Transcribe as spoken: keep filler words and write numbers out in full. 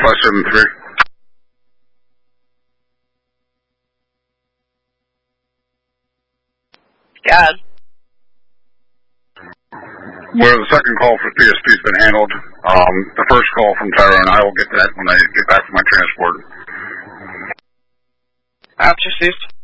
five seven three. God. Well, the second call for P S P has been handled. Um, the first call from Tyrone, I will get that when I get back from my transport. After Steve.